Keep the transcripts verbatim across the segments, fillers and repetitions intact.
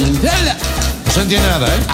No se entiende nada, ¿eh?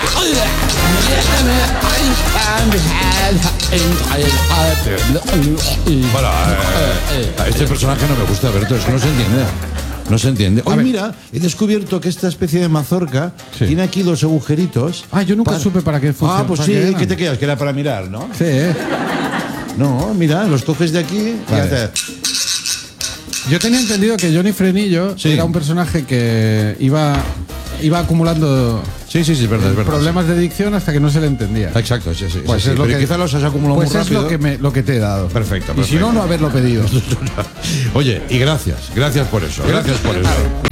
Bueno, eh, a este personaje no me gusta, Berto, es que no se entiende. No se entiende. Hoy, mira, he descubierto que esta especie de mazorca sí. tiene aquí dos agujeritos. Ah, yo nunca para... supe para qué funciona. Ah, pues sí, ¿qué te quedas? Que era para mirar, ¿no? Sí, ¿eh? No, mira, los coges de aquí vale. y te... Yo tenía entendido que Johnny Frenillo sí. era un personaje que iba, iba acumulando sí, sí, sí, es verdad, es verdad, problemas sí. de dicción hasta que no se le entendía. Exacto, sí, sí. Pues sí, es sí. lo Pero que quizá los has acumulado pues muy rápido. Pues es lo que, me, lo que te he dado. Perfecto, perfecto. Y si no, no haberlo pedido. Oye, y gracias, gracias por eso, gracias por eso.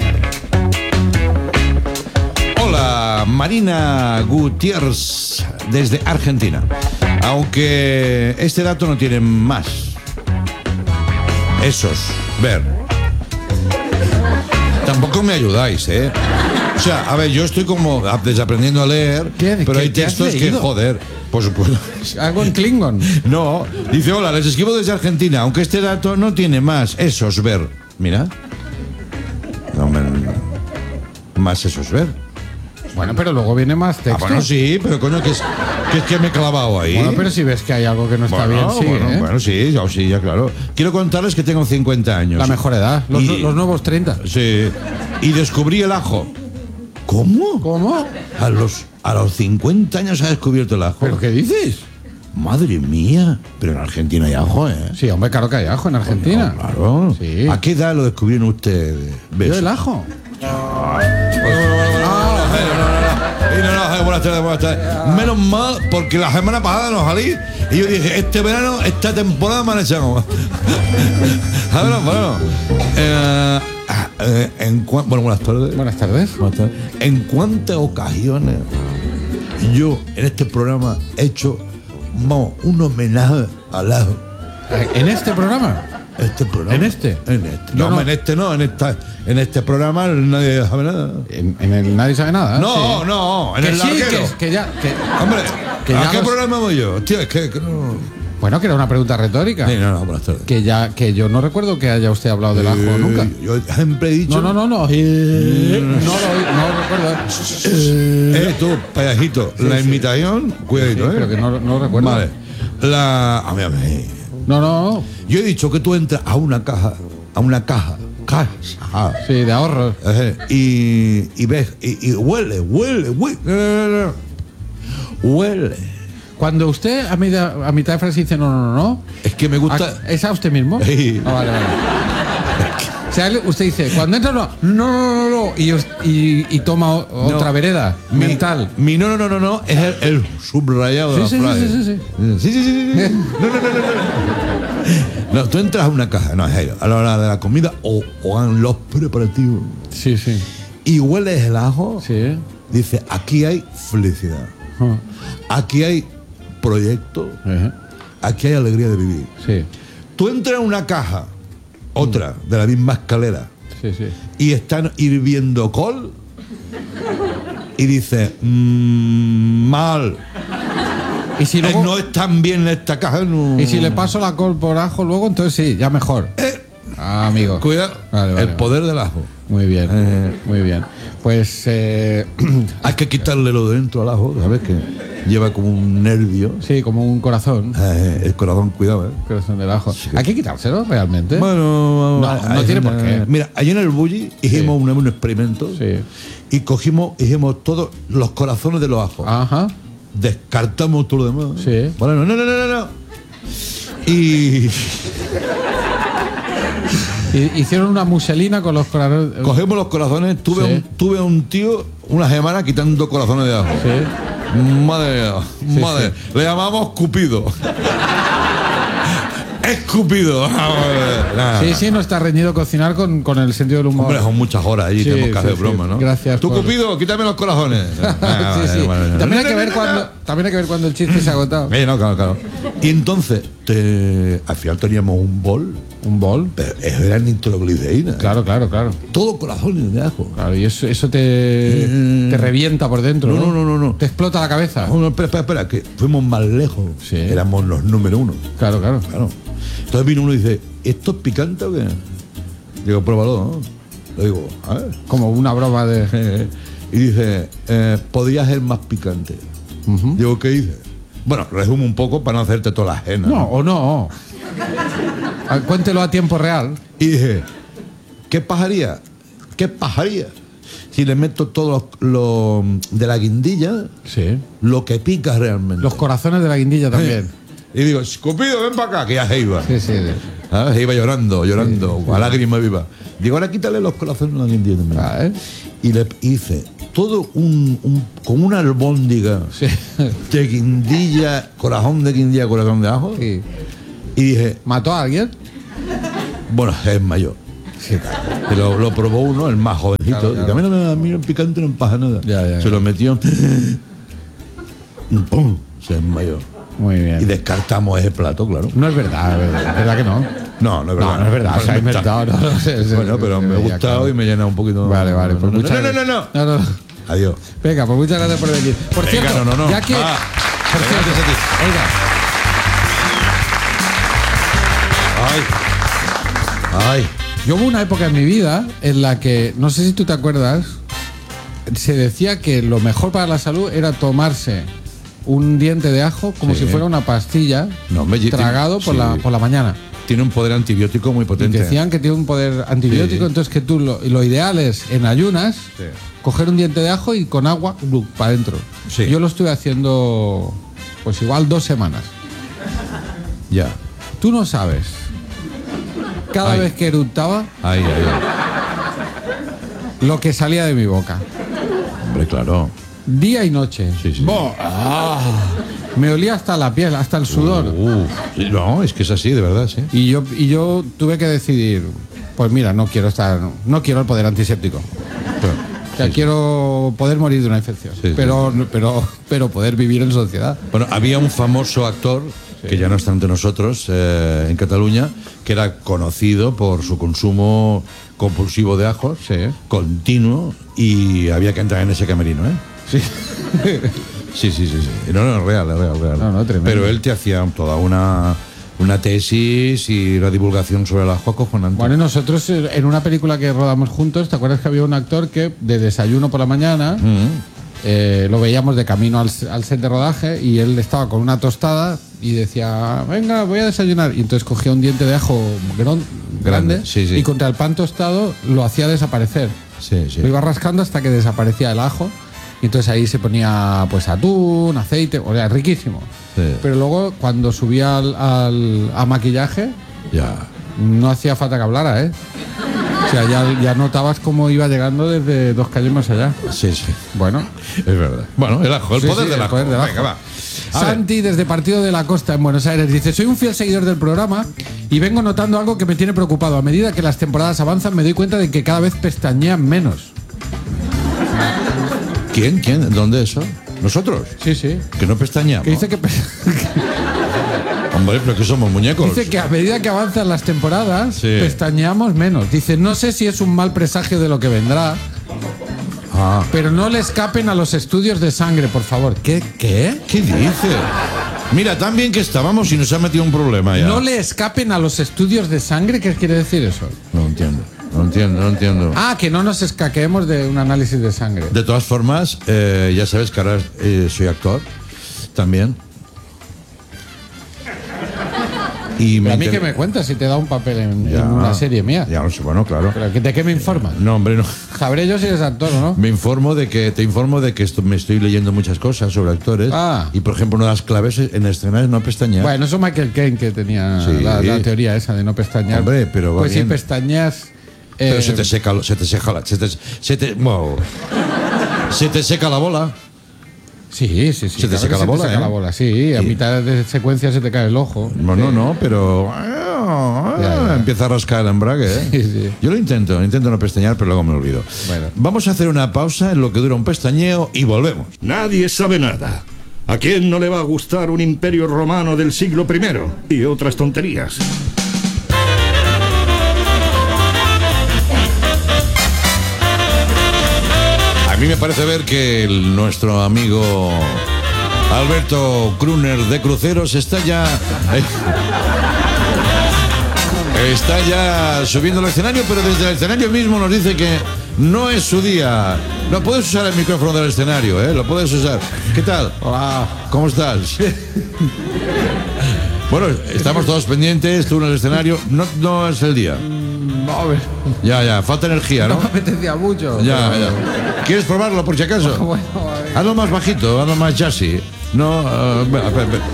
Hola, Marina Gutiérrez, desde Argentina. Aunque este dato no tiene más. Esos, ver. Tampoco me ayudáis, ¿eh? O sea, a ver, yo estoy como desaprendiendo a leer, pero hay textos que, joder, por supuesto. ¿Algo en Klingon? No, dice, hola, les escribo desde Argentina, aunque este dato no tiene más. Esos, ver. Mira. No, me... Más esos, ver. Bueno, pero luego viene más texto. Ah, bueno, sí, pero coño, que es que, es que me he clavado ahí. Bueno, pero si ves que hay algo que no está bueno, bien, sí, bueno, ¿eh? bueno, sí, ya, sí, ya claro. Quiero contarles que tengo cincuenta años. La mejor edad, los, y, los nuevos treinta. Sí, y descubrí el ajo. ¿Cómo? ¿Cómo? A los, a los cincuenta años ha descubierto el ajo. ¿Pero qué dices? Madre mía, pero en Argentina hay ajo, ¿eh? Sí, hombre, claro que hay ajo en Argentina. Oh, claro. Sí. ¿A qué edad lo descubrieron ustedes? ¿Yo el ajo? Ah, Y no, no, buenas tardes, buenas tardes. Menos mal, porque la semana pasada no salí y yo dije, este verano, esta temporada me han echado. bueno, bueno. Eh, eh, en bueno, buenas tardes. Buenas tardes. Buenas tardes. ¿En cuántas ocasiones yo en este programa he hecho vamos, un homenaje al ajo? ¿En este programa? Este programa. ¿En este? En este. No, No, no. en este no, en esta, en este programa nadie sabe nada. En, en el Nadie sabe nada. No, sí. no, en que el sí, larguero. que, que ya. Que, Hombre, que ¿a ya qué los... programa voy yo? Tío, es que, que no. Bueno, que era una pregunta retórica. Sí, no, no, buenas tardes. Que ya, que yo no recuerdo que haya usted hablado del ajo Eh, nunca. Yo siempre he dicho. No, no, no, no. Eh, no, lo, no lo recuerdo. Eh, tú, payasito, Sí, la sí. imitación, cuidadito, Sí, ¿eh? pero que no, no lo recuerdo. Vale. La. A mí, a mí. No, no. Yo he dicho que tú entras a una caja, a una caja, caja, Sí, de ahorros. eh, y, y ves, y, y huele, huele, huele, eh, huele. Cuando usted a mitad, a mitad de frase dice no, no, no, no. Es que me gusta. ¿a- ¿Es a usted mismo? Sí. Ah, vale, vale. O sea, usted dice, cuando entra no, no, no, no, no, y, y, y toma o- otra No. vereda Mi- mental. Mi no, no, no, no, no, es el, el subrayado de la Sí, sí, frase. sí, sí, sí. Sí, sí, sí, sí, sí. No, no, no, no, no. No, tú entras a una caja, no, es ahí, a la hora de la comida o, o en los preparativos Sí, sí. y hueles el ajo, Sí. dice, aquí hay felicidad, Ah, aquí hay proyecto, eh, aquí hay alegría de vivir. Sí, Tú entras a una caja, otra, de la misma escalera, sí, sí. y están hirviendo col y dices, mmm, mal. Y si, Eh, luego, no están bien esta caja. No. y si le paso la col por ajo luego, entonces sí, ya mejor. Ah, amigo. Cuidado, Vale, vale, el vale. poder del ajo. Muy bien, Eh. muy bien. Pues eh, Hay que quitarle lo de dentro al ajo, ¿sabes? Que lleva como un nervio. sí, como un corazón. Eh, el corazón, cuidado, ¿eh? Corazón del ajo. Sí. ¿Hay que quitárselo realmente? Bueno, No, hay- no hay tiene por gente- qué. Mira, allí en el Bulli hicimos un, un experimento Sí. y cogimos, hicimos todos los corazones de los ajos. Ajá. Descartamos todo lo demás. Sí. Bueno, no, no, no, no, no. Y Y- Hicieron una muselina con los corazones. cogemos los corazones. Tuve, Sí. un, tuve un tío una semana quitando corazones de ajo. Sí. Madre mía, Sí, madre. Le llamamos Cupido. Escupido. Nah. Sí, sí, no está reñido cocinar con, con el sentido del humor. Hombre, son muchas horas ahí, Sí, tenemos que sí, hacer sí. broma, ¿no? Gracias Tú, por- Cupido, quítame los corazones. Ah, Sí, sí. vale, vale. También hay No, que no, ver no, cuando, no. también hay que ver cuando el chiste se ha agotado. Eh, no, claro, claro. Y entonces, te- al final teníamos un bol, Un bol. pero eso era nitroglicerina. Claro, claro, claro. Todo corazones de ajo. Claro, y eso, eso te, Mm. te revienta por dentro. No, No, no, no, no, no. Te explota la cabeza. No, no, espera, espera, espera, que fuimos más lejos. Sí. Éramos los número uno. Claro, claro. Claro. Entonces vino uno y dice, ¿esto es picante o qué? Digo, pruébalo, ¿no? Le digo, a ver. Como una broma de. Eh, Y dice, eh, podría ser más picante. Uh-huh. Digo, ¿qué dice? Bueno, resumo un poco para no hacerte toda la ajena. No, ¿no? o no. Cuéntelo a tiempo real. Y dije, ¿qué pasaría? ¿Qué pasaría si le meto todo lo, lo de la guindilla? Sí. Lo que pica realmente. Los corazones de la guindilla también. Sí. Y digo, Cupido, ven para acá, que ya se iba. Sí, sí. ¿Ah? Se iba llorando, llorando, sí, a lágrima viva. Digo, ahora quítale los corazones a la guindilla también. Ah, ¿eh? Y le hice todo un, un con una albóndiga, sí, de guindilla, corazón de guindilla, corazón de ajo. Sí. Y dije, ¿mató a alguien? Bueno, es mayor. Sí, claro. Lo, lo probó uno, el más jovencito. Claro, claro. Y a mí, no me, a mí el picante no me pasa nada. Ya, ya, se ya. lo metió. ¡Pum! Se desmayó. Muy bien. Y descartamos ese plato, claro. No es verdad, es verdad, ¿es verdad que no? No, no es verdad. No, no es verdad. No, se ha inventado. No, no, se, se, bueno, pero se, me ha gustado, claro, y me llena un poquito. Vale, vale. No, Pues no, muchas no, no, no, no, no, no. Adiós. Venga, pues muchas gracias por venir. Por Venga, cierto, no, no, no. ya que... Ah, por cierto, gracias a ti. Oiga. Ay. Ay. Yo hubo una época en mi vida en la que, no sé si tú te acuerdas, se decía que lo mejor para la salud era tomarse un diente de ajo como sí, si fuera una pastilla, no, me, tragado por, sí, la, por la mañana. Tiene un poder antibiótico muy potente. Y decían que tiene un poder antibiótico, sí, entonces que tú lo, lo ideal es en ayunas, sí, coger un diente de ajo y con agua para adentro. Sí. Yo lo estuve haciendo pues igual dos semanas. Ya. Tú no sabes. Cada ay. vez que eructaba, ay, ay, ay. lo que salía de mi boca. Hombre, claro. Día y noche. Sí, sí. Ah, me olía hasta la piel, hasta el sudor. Uh, uh, no, es que es así, de verdad, sí. Y yo, y yo tuve que decidir, pues mira, no quiero estar, no quiero el poder antiséptico. Pero, o sea, sí, quiero sí. poder morir de una infección, sí, pero, sí. pero, pero poder vivir en sociedad. Bueno, había un famoso actor, sí, que ya no está entre nosotros, eh, en Cataluña, que era conocido por su consumo compulsivo de ajos, sí, continuo, y había que entrar en ese camerino, ¿eh? Sí. sí, sí, sí, sí. No, no, real, real, real. No, no, tremendo. Pero él te hacía toda una, una tesis y la divulgación sobre el ajo acojonante. Bueno, y nosotros en una película que rodamos juntos, ¿te acuerdas que había un actor que de desayuno por la mañana, mm. eh, lo veíamos de camino al, al set de rodaje y él estaba con una tostada y decía, venga, voy a desayunar. Y entonces cogía un diente de ajo grande, grande sí, sí. y contra el pan tostado lo hacía desaparecer. Sí, sí. Lo iba rascando hasta que desaparecía el ajo. Y entonces ahí se ponía pues atún, aceite, o sea, riquísimo. Sí. Pero luego cuando subía al, al a maquillaje, ya no hacía falta que hablara, ¿eh? O sea, ya, ya notabas cómo iba llegando desde dos calles más allá. Sí, sí. Bueno, es verdad. Bueno, el ajo, el sí, poder sí, del el ajo. Poder del ajo. Venga, va. Santi, desde Partido de la Costa, en Buenos Aires, dice: soy un fiel seguidor del programa y vengo notando algo que me tiene preocupado. A medida que las temporadas avanzan, me doy cuenta de que cada vez pestañean menos. ¿Quién? ¿Quién? ¿Dónde eso? ¿Nosotros? Sí, sí. Que no pestañamos. Que dice que... Hombre, pero que somos muñecos. Dice que a medida que avanzan las temporadas, sí, pestañeamos menos. Dice, no sé si es un mal presagio de lo que vendrá, ah, pero no le escapen a los estudios de sangre, por favor. ¿Qué? ¿Qué? ¿Qué dice? Mira, tan bien que estábamos y nos ha metido un problema ya. ¿No le escapen a los estudios de sangre? ¿Qué quiere decir eso? No entiendo. No entiendo, no entiendo. Ah, que no nos escaqueemos de un análisis de sangre. De todas formas, eh, ya sabes que ahora eh, soy actor también. Y me a mí inter... que me cuentas si te da un papel en, ya, en una serie mía. Ya, no sé, bueno, claro. ¿Pero de qué me informas? No, hombre, no. Sabré yo si eres actor o no. Me informo de que, te informo de que esto, me estoy leyendo muchas cosas sobre actores. Ah. Y, por ejemplo, una de las claves en escena es no pestañear. Bueno, eso Michael Caine que tenía sí, la, la teoría esa de no pestañear. Hombre, pero va Pues bien. si pestañeas... Pero eh, se te seca, se te seca la, se te, se te, wow. se te seca la bola. Sí, sí, sí. Se te seca, la, se bola, te seca ¿eh? la bola, sí. A sí. mitad de secuencia se te cae el ojo. No, no, no, pero ya, ya. empieza a rascar el embrague, ¿eh? Sí, sí. Yo lo intento, intento no pestañear, pero luego me olvido. Bueno. Vamos a hacer una pausa en lo que dura un pestañeo y volvemos. Nadie sabe nada. ¿A quién no le va a gustar un imperio romano del siglo primero? Y otras tonterías. A mí me parece ver que el, nuestro amigo Alberto Kruner de Cruceros está ya eh, está ya subiendo al escenario, pero desde el escenario mismo nos dice que No es su día. No puedes usar el micrófono del escenario, ¿eh? Lo puedes usar. ¿Qué tal? Hola. ¿Cómo estás? Bueno, estamos todos pendientes, tú en el escenario. No, no es el día. No, a ver, Ya, ya, falta energía, no ¿no? me apetecía mucho. Ya, pero- ya. ¿Quieres probarlo por si acaso? Bueno, a ver. Hazlo más bajito, hazlo más jazzy. No, uh, bueno, espera, espera.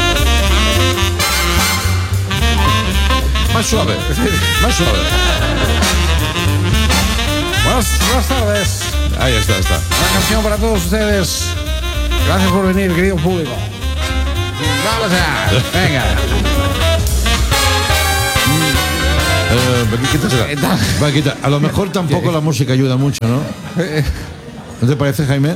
Más suave, más suave. Buenas, buenas tardes. Ahí está, está. Una canción para todos ustedes. Gracias por venir, querido público. Vamos allá. Venga. Eh, quítasela. ¿Qué tal? Va, quita. A lo mejor tampoco la música ayuda mucho, ¿no? ¿No te parece, Jaime?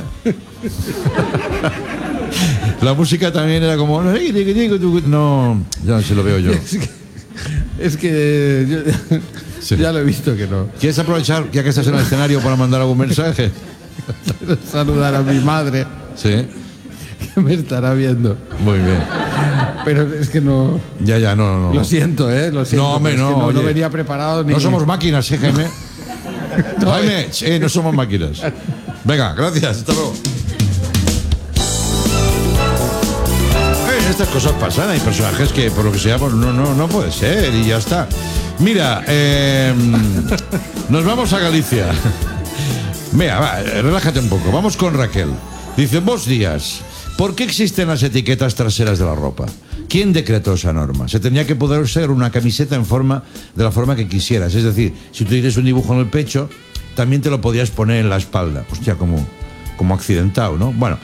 La música también era como... No, ya se lo veo yo. Es que, es que yo, Sí. ya lo he visto que no. ¿Quieres aprovechar, ya que estás en el escenario, para mandar algún mensaje? Quiero saludar a mi madre, Sí, que me estará viendo. muy bien. Pero es que no... Ya, ya, no, no. Lo siento, ¿eh? Lo siento. No, hombre, pero es que no, no, no oye. venía preparado ni... No somos máquinas, ¿eh, Jaime? Jaime, eh, no somos máquinas. Venga, gracias, hasta luego. Eh, estas cosas pasan, hay personajes que por lo que sea, pues no, no, no puede ser y ya está. Mira, eh, nos vamos a Galicia. Mira, va, relájate un poco, vamos con Raquel. Dice, buenos días. ¿Por qué existen las etiquetas traseras de la ropa? ¿Quién decretó esa norma? Se tenía que poder usar una camiseta en forma de la forma que quisieras. Es decir, si tú tienes un dibujo en el pecho, también te lo podías poner en la espalda. Hostia, como, como accidentado, ¿no? Bueno.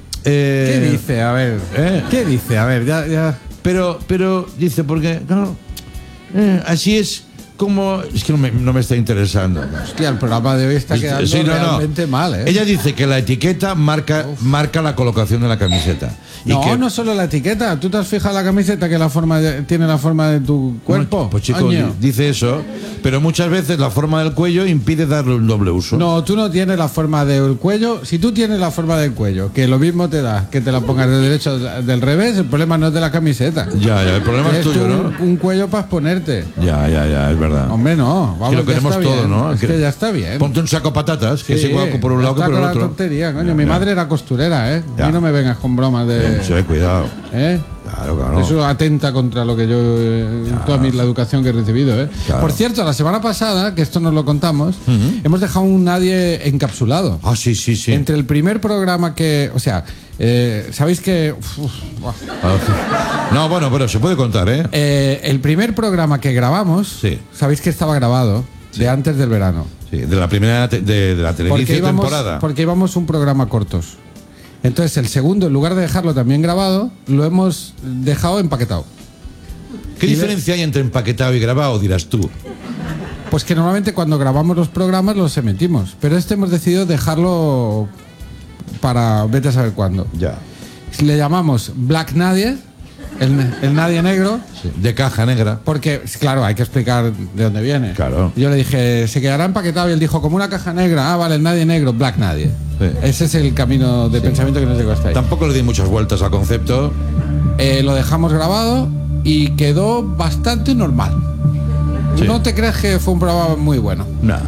eh, ¿Qué dice? A ver. ¿Eh? ¿Qué dice? A ver, ya... ya. Pero, pero, dice, porque, claro, eh, así es como... Es que no me, no me está interesando. Hostia, el programa de hoy está quedando Sí, no, no. realmente mal, ¿eh? Ella dice que la etiqueta marca, marca la colocación de la camiseta. Y No, que, no solo la etiqueta. ¿Tú te has fijado la camiseta que la forma de- tiene la forma de tu cuerpo? Bueno, pues chico, Año. di- dice eso, pero muchas veces la forma del cuello impide darle un doble uso. No, tú no tienes la forma del cuello. Si tú tienes la forma del cuello, que lo mismo te da que te la pongas del derecho o del revés, el problema no es de la camiseta. Ya, ya, el problema es Es tuyo, tú ¿no? un, un cuello para exponerte. Ya, ya, ya, es verdad. Hombre, no. Vamos, que lo ya queremos está todo, bien. ¿no? Es que ya está bien. Ponte un saco patatas, que Sí, es igual por un lado que está por el con la otro. tontería, coño. Ya, Mi ya. madre era costurera, ¿eh? Ya. Y no me vengas con bromas de... Sí, cuidado. ¿Eh? Claro, claro. Eso atenta contra lo que yo, eh, toda mi, la educación que he recibido. ¿eh? Claro. Por cierto, la semana pasada, que esto nos lo contamos, hemos dejado un nadie encapsulado. Ah, sí, sí, sí. Entre el primer programa que, o sea, eh, sabéis que uf, buah. Ah, no, bueno, pero se puede contar, ¿eh? Eh, el primer programa que grabamos, Sí. sabéis que estaba grabado de antes del verano. Sí, de la primera te- de, de la Porque televisión íbamos, temporada. porque íbamos un programa cortos. Entonces, el segundo, en lugar de dejarlo también grabado, lo hemos dejado empaquetado. ¿Qué y diferencia hay entre empaquetado y grabado, dirás tú? Pues que normalmente cuando grabamos los programas los emitimos, pero este hemos decidido dejarlo para vete a saber cuándo. Ya. Le llamamos Black Nadie, el, el Nadie Negro, Sí. De caja negra. porque, claro, hay que explicar de dónde viene. Claro. Yo le dije, se quedará empaquetado y él dijo, como una caja negra, ah, vale, el Nadie Negro, Black Nadie. Sí. Ese es el camino de pensamiento que nos llegó hasta ahí. Tampoco le di muchas vueltas al concepto. Eh, lo dejamos grabado y quedó bastante normal. Sí. No te crees que fue un programa muy bueno. Nah.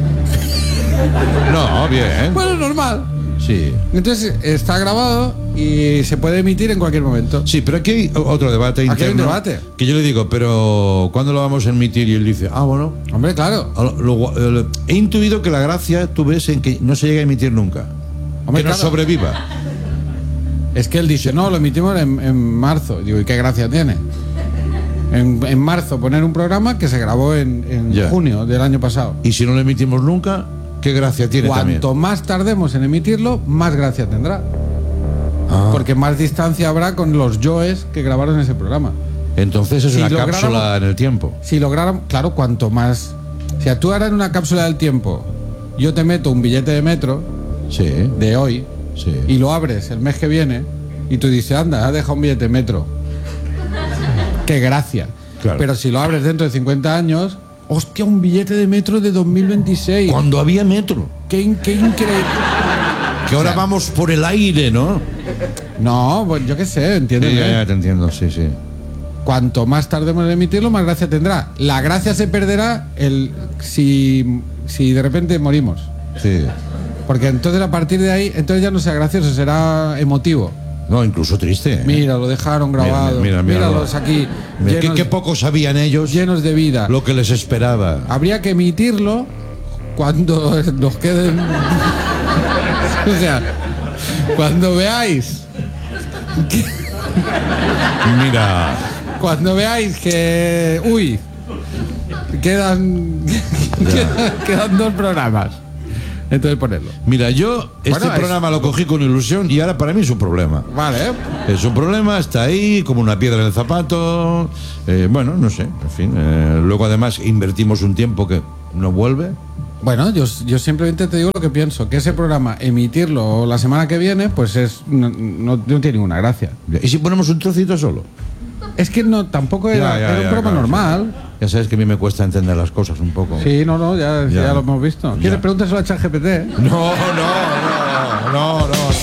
No, bien. Bueno, normal. Sí. Entonces está grabado y se puede emitir en cualquier momento. Sí, pero aquí hay otro debate Aquí hay un interno. debate. Que yo le digo, pero ¿cuándo lo vamos a emitir? Y él dice, ah, bueno. Hombre, claro. A lo- lo- eh, he intuido que la gracia tú ves en que no se llega a emitir nunca. Hombre, que no claro. sobreviva. Es que él dice, no, lo emitimos en, en marzo. Digo, ¿y qué gracia tiene? En, en marzo poner un programa que se grabó en, en Ya. junio del año pasado. Y si no lo emitimos nunca, ¿qué gracia tiene Cuanto también? más tardemos en emitirlo, más gracia tendrá. Ah. Porque más distancia habrá con los yoes que grabaron ese programa. Entonces es Si una lográramos- cápsula en el tiempo. Si lográramos, claro, cuanto más... Si a tú ahora en una cápsula del tiempo, yo te meto un billete de metro Sí. de hoy Sí. y lo abres el mes que viene y tú dices, anda, has dejado un billete de metro. Qué gracia. Claro. Pero si lo abres dentro de cincuenta años, hostia, un billete de metro de dos mil veintiséis. Cuando había metro. Qué, in- qué increíble. Que ahora vamos por el aire, ¿no? No, pues yo qué sé, Sí, entiéndeme. ya, ya te entiendo, sí, sí. Cuanto más tardemos en emitirlo, más gracia tendrá. La gracia se perderá el si, si de repente morimos. Sí. Porque entonces a partir de ahí, entonces ya no será gracioso, será emotivo. No, incluso triste. ¿eh? Mira, lo dejaron grabado. Mira, mira, mira, Míralos aquí. Mira, llenos, qué, qué poco sabían ellos llenos de vida. lo que les esperaba. Habría que emitirlo cuando nos queden. O sea, cuando veáis. Que... Mira. Cuando veáis que. Uy. Quedan. quedan, quedan dos programas. Entonces ponerlo. Mira, yo este Bueno, es- programa lo cogí con ilusión y ahora para mí es un problema. Vale. Es un problema, está ahí como una piedra en el zapato. Eh, bueno, no sé, en fin. eh, luego además invertimos un tiempo que no vuelve. Bueno, yo, yo simplemente te digo lo que pienso, que ese programa, emitirlo la semana que viene, pues es no, no, no tiene ninguna gracia. ¿Y si ponemos un trocito solo? Es que no, tampoco era, Ya, ya, era un ya, programa claro, normal. Ya sabes que a mí me cuesta entender las cosas un poco. Sí, no, no, ya, Ya. ya lo hemos visto. ¿Quieres Ya. pregúntaselo a ChatGPT? ¿eh? No, no, no, no, no.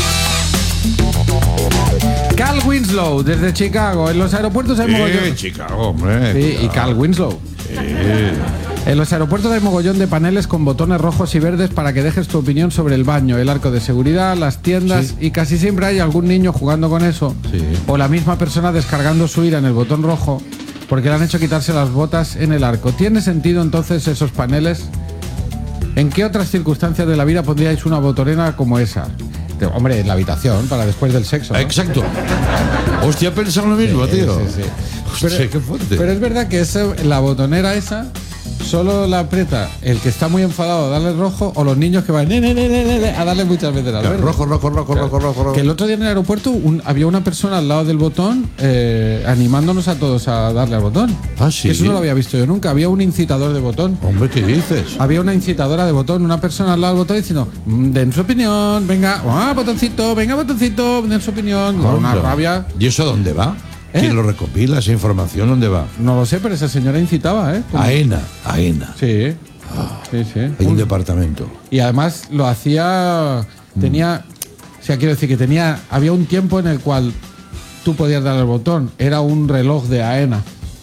Cal Winslow, desde Chicago. En los aeropuertos hay Sí, mogollón. Chicago, hombre. Sí, y Cal Winslow. En los aeropuertos hay mogollón de paneles con botones rojos y verdes para que dejes tu opinión sobre el baño, el arco de seguridad, las tiendas, Sí. y casi siempre hay algún niño jugando con eso. Sí. O la misma persona descargando su ira en el botón rojo porque le han hecho quitarse las botas en el arco. ¿Tiene sentido entonces esos paneles? ¿En qué otras circunstancias de la vida pondríais una botonera como esa? De- Hombre, en la habitación, para después del sexo, ¿no? Exacto. Hostia, he pensado lo mismo, Sí, tío. sí, sí. Hostia, Pero- qué fuerte. Pero es verdad que ese- la botonera esa solo la aprieta el que está muy enfadado a darle rojo o los niños que van "Ne, ne, ne, ne, ne", a darle muchas veces al Claro, verde. rojo, rojo, rojo, rojo, rojo, rojo. Que el otro día en el aeropuerto un- había una persona al lado del botón eh, animándonos a todos a darle al botón. Ah, ¿sí? Que eso no lo había visto yo nunca. Había un incitador de botón. Hombre, ¿qué dices? Había una incitadora de botón, una persona al lado del botón diciendo, "Mm, den su opinión, venga, ah, botoncito, venga, botoncito, den su opinión", con una Anda. rabia. ¿Y eso dónde va? ¿Eh? ¿Quién lo recopila? ¿Esa información dónde va? No lo sé, pero esa señora incitaba, ¿eh? Como- AENA, AENA. Sí, sí, sí. Hay un departamento. Y además lo hacía, tenía, o sea, quiero decir que tenía, había un tiempo en el cual tú podías dar el botón, era un reloj de AENA.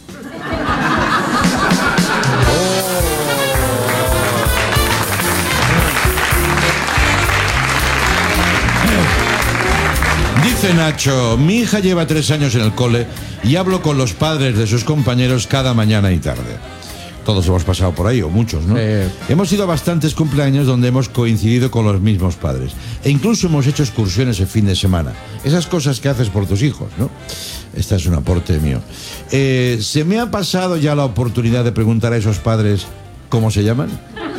Dice Nacho, mi hija lleva tres años en el cole y hablo con los padres de sus compañeros cada mañana y tarde. Todos hemos pasado por ahí, o muchos, ¿no? Sí. Hemos ido a bastantes cumpleaños donde hemos coincidido con los mismos padres. E incluso hemos hecho excursiones el fin de semana. Esas cosas que haces por tus hijos, ¿no? Este es un aporte mío. Eh, ¿Se me ha pasado ya la oportunidad de preguntar a esos padres cómo se llaman?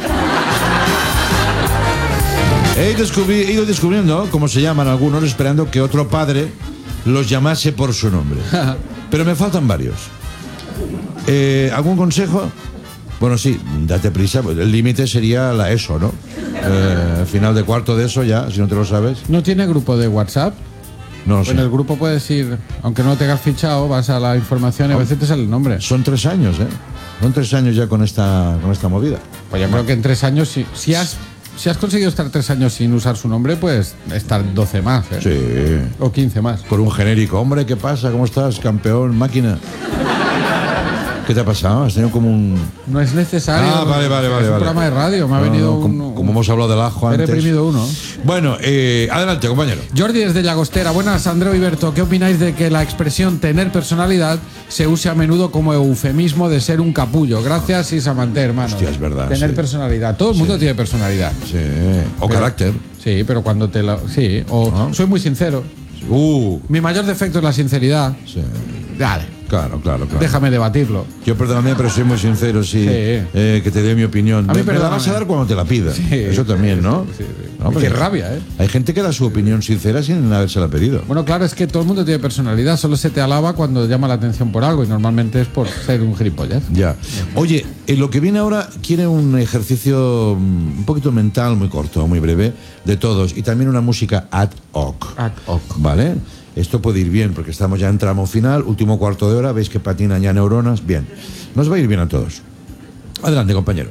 He, descubri- he ido descubriendo cómo se llaman algunos, esperando que otro padre los llamase por su nombre. Pero me faltan varios. Eh, ¿Algún consejo? Bueno, sí, date prisa. pues El límite sería la ESO, ¿no? Eh, al final de cuarto de eso ya, si no te lo sabes. ¿No tiene grupo de WhatsApp? No lo sé. En el grupo puedes ir, aunque no lo tengas fichado, vas a la información y a veces te sale el nombre. Son tres años, ¿eh? Son tres años ya con esta, con esta movida. Pues yo creo que en tres años, si, si has si has conseguido estar tres años sin usar su nombre, pues estar doce más, ¿eh? Sí. O quince más. Por un genérico. Hombre, ¿qué pasa? ¿Cómo estás? Campeón, máquina. ¿Qué te ha pasado? Has tenido como un... No es necesario. Ah, vale, vale, es vale, un vale. programa de radio, me ha No, venido no, un, como, como hemos hablado del ajo He antes. reprimido uno. Bueno, eh, adelante, compañero. Jordi desde Llagostera. Buenas, Andreu y Berto. ¿Qué opináis de que la expresión tener personalidad se use a menudo como eufemismo de ser un capullo? Gracias, Isamanté, hermano. Hostia, es verdad, Tener sí. personalidad. Todo el mundo tiene personalidad. Sí. O Pero- carácter. Sí, pero cuando te la... Sí, o Ah. soy muy sincero. Uh, Mi mayor defecto es la sinceridad. sí. Dale, Claro, claro, claro. déjame debatirlo. Yo perdóname, pero soy muy sincero, sí. Sí. Eh, que te dé mi opinión. A mí me, me la perdóname. vas a dar cuando te la pida. Sí, Eso también, ¿no? Sí, sí. No, hombre, Qué rabia, ¿eh? Hay gente que da su opinión sincera sin habérsela pedido. Bueno, claro, es que todo el mundo tiene personalidad. Solo se te alaba cuando llama la atención por algo y normalmente es por ser un gilipollas. Ya. Oye, en lo que viene ahora quiere un ejercicio mm, un poquito mental, muy corto, muy breve, de todos. Y también una música ad hoc. Ad hoc. ¿Vale? Esto puede ir bien porque estamos ya en tramo final, último cuarto de hora, veis que patinan ya neuronas. Bien, nos va a ir bien a todos. Adelante, compañero.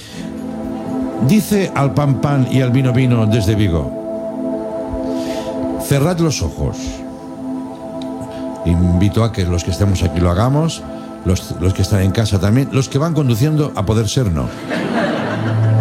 Dice al pan pan y al vino vino desde Vigo: cerrad los ojos. Invito a que los que estemos aquí lo hagamos, los, los que están en casa también, los que van conduciendo a poder ser no.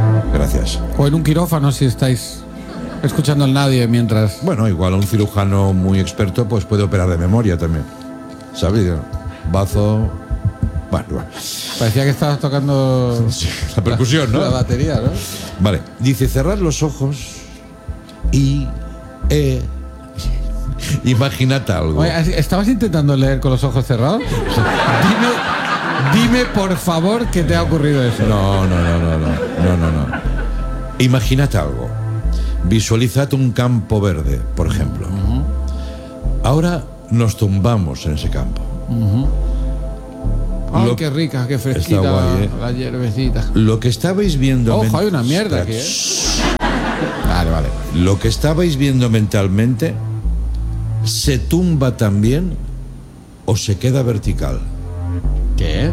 Gracias. O en un quirófano si estáis escuchando al nadie mientras... Bueno, igual un cirujano muy experto pues puede operar de memoria también. ¿Sabes? Bazo... Bueno, bueno. Parecía que estabas tocando... Sí, la percusión, la, ¿no? La batería, ¿no? Vale. Dice, cerrar los ojos y... Eh, imagínate algo. Oye, ¿estabas intentando leer con los ojos cerrados? Dime, dime por favor que te ha ocurrido eso. No, no, no, no, no, no, no, no. Imagínate algo. Visualizad un campo verde, por ejemplo. Uh-huh. Ahora nos tumbamos en ese campo. Uh-huh. Ay, Lo, qué rica, qué fresquita guay, ¿eh? La hierbecita. Lo que estabais viendo... Ojo, hay una mierda aquí, ¿eh? Vale, vale. Lo que estabais viendo mentalmente se tumba también o se queda vertical. ¿Qué?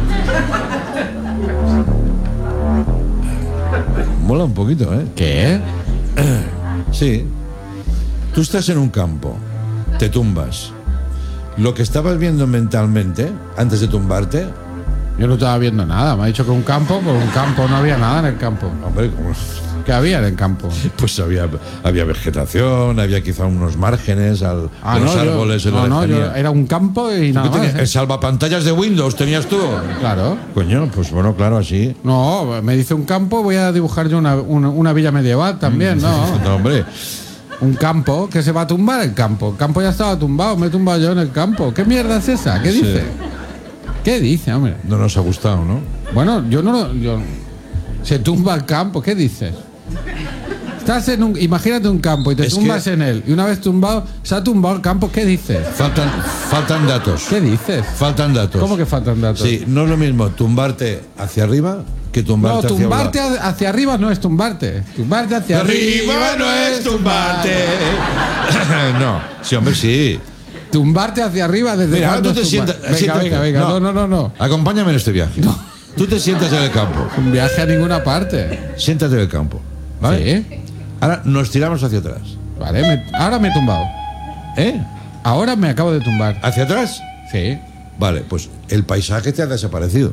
Mola un poquito, ¿eh? ¿Qué? Sí. Tú estás en un campo, te tumbas. Lo que estabas viendo mentalmente, antes de tumbarte... Yo no estaba viendo nada. Me ha dicho que un campo, pues un campo no había nada en el campo. Hombre, ¿cómo? ¿Qué había en el campo? Pues había, había vegetación, había quizá unos márgenes al, Ah, de los no, yo- árboles en no, la no, yo- lejanía. era un campo y ¿Qué nada más. tenías? ¿eh? ¿El salvapantallas de Windows tenías tú? Claro. Coño, pues bueno, claro, así. No, me dice un campo, voy a dibujar yo una, una, una villa medieval también, ¿no? No, hombre. Un campo que se va a tumbar el campo. El campo ya estaba tumbado, me he tumbado yo en el campo. ¿Qué mierda es esa? ¿Qué Sí. dice? ¿Qué dice, hombre? No nos ha gustado, ¿no? Bueno, yo no lo... yo- Se tumba el campo, ¿qué dices? Estás en un... Imagínate un campo y te Es tumbas que- en él. Y una vez tumbado, se ha tumbado el campo, ¿qué dices? Faltan, faltan datos. ¿Qué dices? Faltan datos. ¿Cómo que faltan datos? Sí, no es lo mismo tumbarte hacia arriba que No, tumbarte hacia tumbarte abajo. ha- hacia arriba no es tumbarte. Tumbarte hacia arriba no es tumbarte. No, sí, hombre, sí. Tumbarte hacia arriba desde Mira, ahora cuándo tú te es tumbar? sientas. Venga, siéntate. venga, venga. No, no, no, no. Acompáñame en este viaje. Tú te sientas en el campo. Un viaje a ninguna parte. Siéntate en el campo. ¿Vale? Sí. Ahora nos tiramos hacia atrás. Vale, me- ahora me he tumbado. ¿Eh? Ahora me acabo de tumbar. ¿Hacia atrás? Sí. Vale, pues el paisaje te ha desaparecido.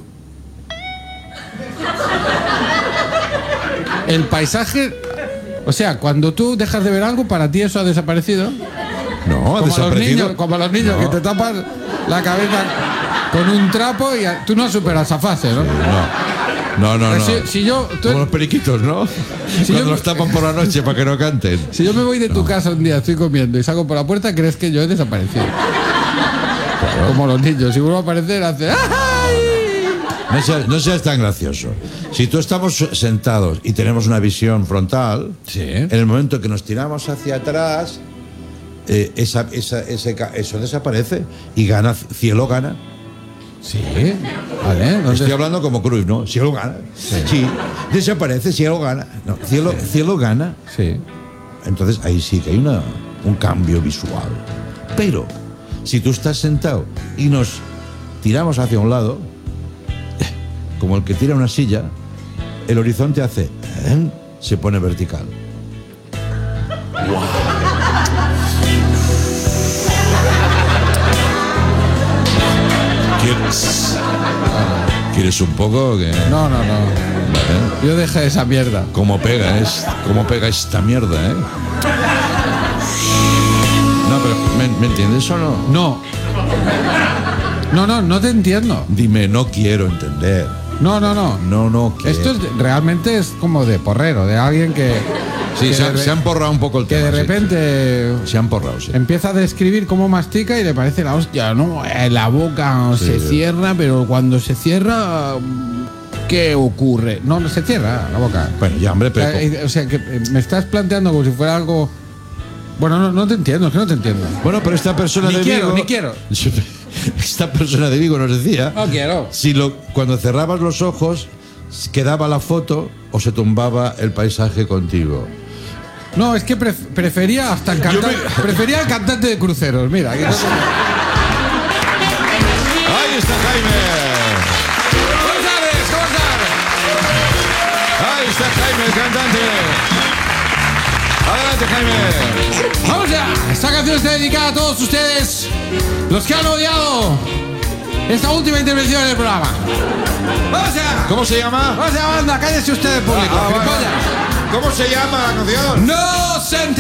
El paisaje. O sea, cuando tú dejas de ver algo, para ti eso ha desaparecido. No, ha Como a los desaparecido. niños, como a los niños No. que te tapan la cabeza con un trapo y a- tú no superas esa fase, ¿no? No, no, no. Pues si, si yo, tú- Como los periquitos, ¿no? Cuando yo- los tapan por la noche para que no canten. si yo me voy de tu casa un día, estoy comiendo y salgo por la puerta, crees que yo he desaparecido. Como los niños, si vuelvo a aparecer, hace. ¡Ay! No seas, no seas tan gracioso. Si tú estamos sentados y tenemos una visión frontal, Sí. en el momento que nos tiramos hacia atrás, eh, esa, esa- ese ca- eso desaparece y gana, cielo gana. Sí. Vale. ¿dónde- Estoy hablando como Cruyff, ¿no? Cielo gana. Sí. Desaparece, cielo gana. No, cielo, cielo gana. Sí. Entonces ahí sí que hay una, un cambio visual. Pero si tú estás sentado y nos tiramos hacia un lado, como el que tira una silla, el horizonte hace, ¿eh? Se pone vertical. ¿Quieres, ¿Quieres un poco? Que, No, no, no. ¿eh? Yo dejé esa mierda. ¿Cómo pega, es, cómo pega esta mierda, eh? No, pero ¿me, ¿me entiendes o no? No. No, no, no te entiendo. Dime, no quiero entender. No, no, no. No, no quiero. Esto es, realmente es como de porrero, de alguien que. Sí, que se, de han- re- se han porrado un poco el que tema. de sí. repente Se han porrado, sí. empieza a describir cómo mastica y le parece la hostia, ¿no? Eh, La boca Sí, se sí. cierra, pero cuando se cierra, ¿qué ocurre? No, no se cierra la boca. Bueno, ya, hombre, pero. Eh, eh, o sea, que eh, me estás planteando como si fuera algo. Bueno, no, no te entiendo, es que no te entiendo. Bueno, pero esta persona Ni de quiero, Vigo. ni quiero. Esta persona de Vigo nos decía. No quiero. Si lo, cuando cerrabas los ojos, quedaba la foto o se tumbaba el paisaje contigo. No, es que pref- prefería hasta el cantante, me- prefería el cantante de cruceros, mira. aquí no- ¡Ahí está Jaime! Buenas tardes, ¿cómo están? ¡Ahí está Jaime, el cantante! ¡Adelante, Jaime! Vamos ya, esta canción está dedicada a todos ustedes, los que han odiado esta última intervención en el programa. ¡Vamos allá! ¿Cómo se llama? ¡Vamos allá, banda! ¡Cállese usted, público! Ah, vale, ¡Gilipollas! vale. ¿Cómo se llama la canción? ¡No se